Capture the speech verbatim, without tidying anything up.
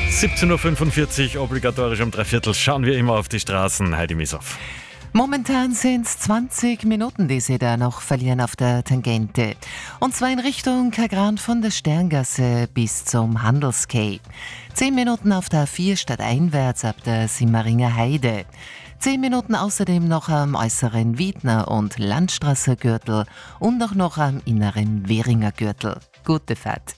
siebzehn Uhr fünfundvierzig, obligatorisch um drei Viertel, schauen wir immer auf die Straßen. Heidi Misow. Momentan sind es zwanzig Minuten, die Sie da noch verlieren auf der Tangente. Und zwar in Richtung Kagran von der Sterngasse bis zum Handelskay. Zehn Minuten auf der A vier stadteinwärts ab der Simmeringer Heide. Zehn Minuten außerdem noch am äußeren Wiedner- und Landstraßer Gürtel und auch noch am inneren Währinger Gürtel. Gute Fahrt.